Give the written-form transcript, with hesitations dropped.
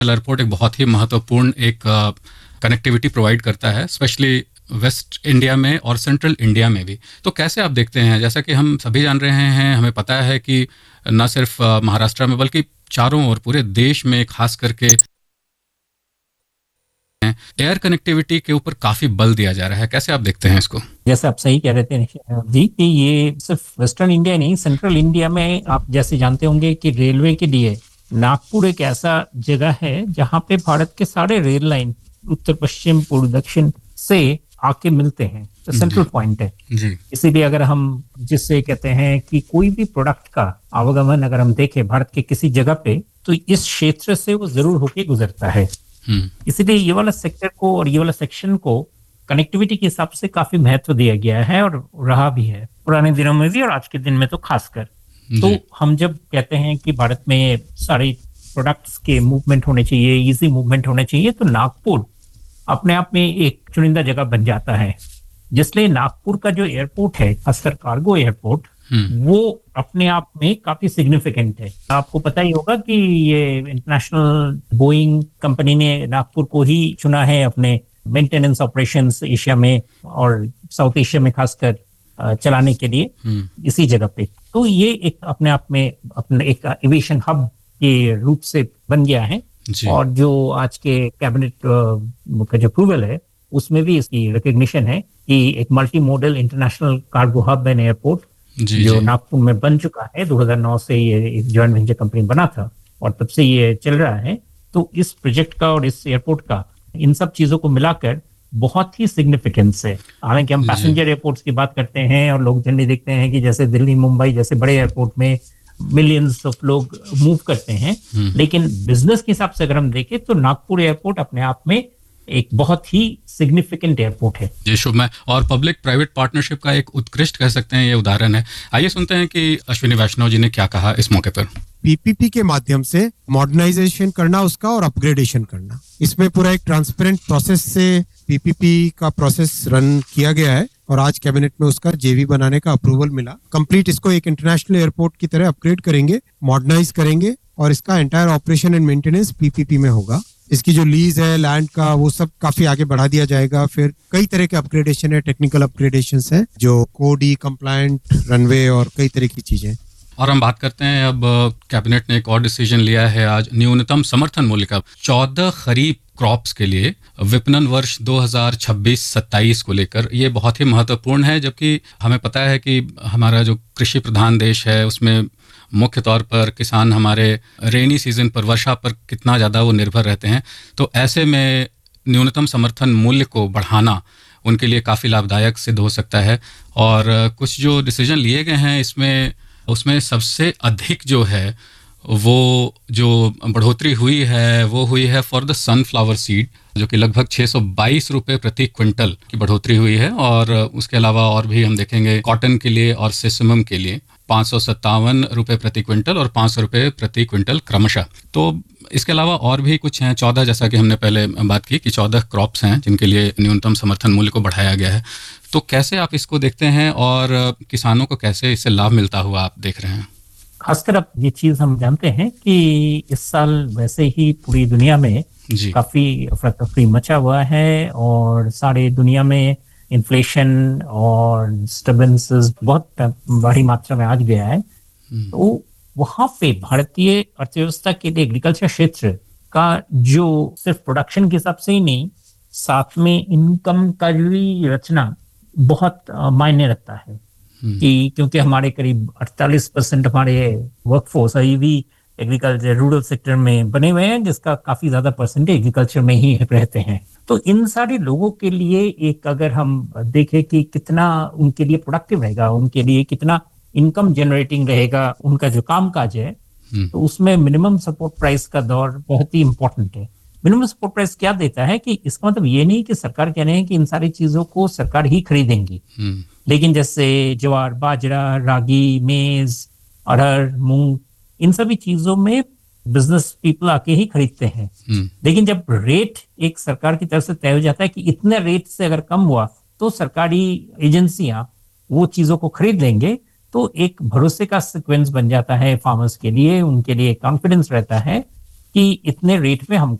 Airport एक बहुत ही महत्वपूर्ण एक कनेक्टिविटी प्रोवाइड करता है, स्पेशली वेस्ट इंडिया में और सेंट्रल इंडिया में भी। तो कैसे आप देखते हैं, जैसा कि हम सभी जान रहे हैं, हमें पता है कि न सिर्फ महाराष्ट्र में बल्कि चारों ओर पूरे देश में खास करके एयर कनेक्टिविटी के ऊपर काफी बल दिया जा रहा है। कैसे आप देखते हैं इसको? जैसे आप सही कह रहे थे जी कि ये सिर्फ वेस्टर्न इंडिया नहीं, सेंट्रल इंडिया में आप जैसे जानते होंगे कि रेलवे के लिए नागपुर एक ऐसा जगह है जहां पे भारत के सारे रेल लाइन उत्तर पश्चिम पूर्व दक्षिण से आके मिलते हैं। तो सेंट्रल पॉइंट है जी। इसीलिए अगर हम जिससे कहते हैं कि कोई भी प्रोडक्ट का आवागमन अगर हम देखें भारत के किसी जगह पे, तो इस क्षेत्र से वो जरूर होके गुजरता है। इसीलिए ये वाला सेक्टर को और ये वाला सेक्शन को कनेक्टिविटी के हिसाब से काफी महत्व दिया गया है और रहा भी है पुराने दिनों में भी और आज के दिन में तो खासकर। तो हम जब कहते हैं कि भारत में सारे प्रोडक्ट्स के मूवमेंट होने चाहिए, इजी मूवमेंट होने चाहिए, तो नागपुर अपने आप में एक चुनिंदा जगह बन जाता है। जिसलिए नागपुर का जो एयरपोर्ट है, खासकर कार्गो एयरपोर्ट, वो अपने आप में काफी सिग्निफिकेंट है। आपको पता ही होगा कि ये इंटरनेशनल बोइंग कंपनी ने नागपुर को ही चुना है अपने मेंटेनेंस ऑपरेशंस एशिया में और साउथ एशिया में खासकर चलाने के लिए इसी जगह पे। तो ये एक अपने आप में अपने एक एविएशन हब के रूप से बन गया है। और जो आज के कैबिनेट का जो अप्रूवल है उसमें भी इसकी रिकग्निशन है कि एक multi modal international cargo hub and airport जो नागपुर में बन चुका है। 2009 से ये एक जॉइंट वेंचर कंपनी बना था और तब से ये चल रहा है। तो इस प्रोजेक्ट का और इस एयरपोर्ट का इन सब चीजों को मिलाकर बहुत ही सिग्निफिकेंस है। हालांकि हम पैसेंजर एयरपोर्ट्स की बात करते हैं और लोग जनरली देखते हैं कि जैसे दिल्ली मुंबई जैसे बड़े एयरपोर्ट में मिलियंस ऑफ लोग मूव करते हैं, लेकिन बिजनेस के हिसाब से अगर हम देखें तो नागपुर एयरपोर्ट अपने आप में एक बहुत ही सिग्निफिकेंट एयरपोर्ट है। जी शुभ में, और पब्लिक प्राइवेट पार्टनरशिप का एक उत्कृष्ट कह सकते हैं ये उदाहरण है। आइए सुनते हैं कि अश्विनी वैष्णव जी ने क्या कहा इस मौके पर। पीपीपी के माध्यम से मॉडर्नाइजेशन करना उसका और अपग्रेडेशन करना, इसमें पूरा एक ट्रांसपेरेंट प्रोसेस से पीपीपी का प्रोसेस रन किया गया है और आज कैबिनेट में उसका जेवी बनाने का अप्रूवल मिला। कंप्लीट इसको एक इंटरनेशनल एयरपोर्ट की तरह अपग्रेड करेंगे, मॉडर्नाइज करेंगे और इसका entire operation and maintenance PPP में होगा। इसकी जो लीज है लैंड का वो सब काफी आगे बढ़ा दिया जाएगा। फिर कई तरह के अपग्रेडेशन है, टेक्निकल अपग्रेडेशन है जो कोडी कंप्लायंट रनवे और कई तरह की चीजें। और हम बात करते हैं अब कैबिनेट ने एक और डिसीजन लिया है आज न्यूनतम समर्थन मूल्य का 14 खरीफ क्रॉप्स के लिए विपणन वर्ष 2026-27 को लेकर। ये बहुत ही महत्वपूर्ण है, जबकि हमें पता है कि हमारा जो कृषि प्रधान देश है उसमें मुख्य तौर पर किसान हमारे रेनी सीजन पर, वर्षा पर कितना ज़्यादा वो निर्भर रहते हैं। तो ऐसे में न्यूनतम समर्थन मूल्य को बढ़ाना उनके लिए काफ़ी लाभदायक सिद्ध हो सकता है। और कुछ जो डिसीजन लिए गए हैं उसमें सबसे अधिक जो है वो जो बढ़ोतरी हुई है वो हुई है फॉर द सनफ्लावर सीड, जो कि लगभग 622 रुपये प्रति क्विंटल की बढ़ोतरी हुई है। और उसके अलावा और भी हम देखेंगे कॉटन के लिए और सेसमम के लिए 557 रुपये प्रति क्विंटल और 500 रुपये प्रति क्विंटल क्रमशः। तो इसके अलावा और भी कुछ हैं 14, जैसा कि हमने पहले बात की कि 14 क्रॉप्स हैं जिनके लिए न्यूनतम समर्थन मूल्य को बढ़ाया गया है। तो कैसे आप इसको देखते हैं और किसानों को कैसे इससे लाभ मिलता हुआ आप देख रहे हैं? खासकर अब ये चीज हम जानते हैं कि इस साल वैसे ही पूरी दुनिया में काफी अफरा तफरी मचा हुआ है और सारे दुनिया में इन्फ्लेशन और डिस्टर्बेंसेस बहुत बड़ी मात्रा में आ गया है। तो वहां पे भारतीय अर्थव्यवस्था के लिए एग्रीकल्चर क्षेत्र का जो सिर्फ प्रोडक्शन के हिसाब से ही नहीं, साथ में इनकम का भी रचना बहुत मायने रखता है कि क्योंकि हमारे करीब 48% हमारे वर्कफोर्स अभी भी एग्रीकल्चर रूरल सेक्टर में बने हुए हैं, जिसका काफी ज्यादा परसेंटेज एग्रीकल्चर में ही रहते हैं। तो इन सारे लोगों के लिए एक अगर हम देखें कि कितना उनके लिए प्रोडक्टिव रहेगा, उनके लिए कितना इनकम जनरेटिंग रहेगा उनका जो काम काज है, तो उसमें मिनिमम सपोर्ट प्राइस का दौर बहुत ही इंपॉर्टेंट है। मिनिमम सपोर्ट प्राइस क्या देता है कि इसका मतलब ये नहीं कि सरकार कह रहे हैं कि इन सारी चीजों को सरकार ही खरीदेंगी, लेकिन जैसे ज्वार, बाजरा, रागी, मेज, अरहर, मूंग, इन सभी चीजों में बिजनेस पीपल आके ही खरीदते हैं। लेकिन जब रेट एक सरकार की तरफ से तय हो जाता है कि इतने रेट से अगर कम हुआ तो सरकारी एजेंसियां वो चीजों को खरीद लेंगे, तो एक भरोसे का सीक्वेंस बन जाता है फार्मर्स के लिए, उनके लिए कॉन्फिडेंस रहता है कि इतने रेट में हमको